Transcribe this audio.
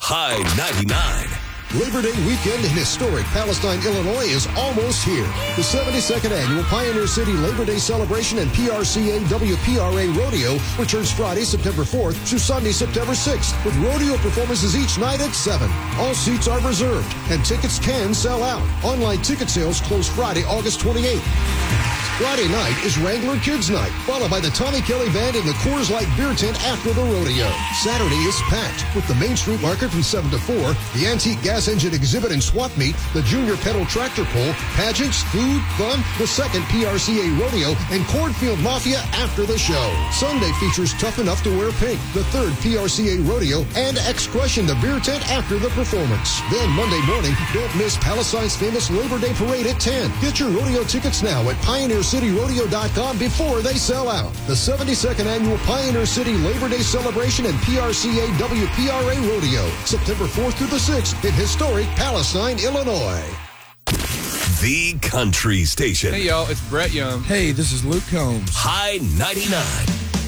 High 99. Labor Day weekend in historic Palestine, Illinois is almost here. The 72nd annual Pioneer City Labor Day celebration and PRCA WPRA Rodeo returns Friday, September 4th through Sunday, September 6th, with rodeo performances each night at 7. All seats are reserved, and tickets can sell out. Online ticket sales close Friday, August 28th. Friday night is Wrangler Kids Night, followed by the Tommy Kelly Band in the Coors Light Beer Tent after the rodeo. Saturday is packed with the Main Street Market from 7 to 4, the Antique Gas Engine Exhibit and Swap Meet, the Junior Pedal Tractor Pull, pageants, food, fun, the second PRCA Rodeo, and Cornfield Mafia after the show. Sunday features Tough Enough to Wear Pink, the third PRCA Rodeo, and X-Crush in the Beer Tent after the performance. Then Monday morning, don't miss Palestine's famous Labor Day Parade at 10. Get your rodeo tickets now at PioneerCityRodeo.com before they sell out. The 72nd annual Pioneer City Labor Day celebration and PRCA WPRA Rodeo, September 4th through the 6th in historic Palestine, Illinois. The Country Station. Hey, y'all, it's Brett Young. Hey, this is Luke Combs. High 99.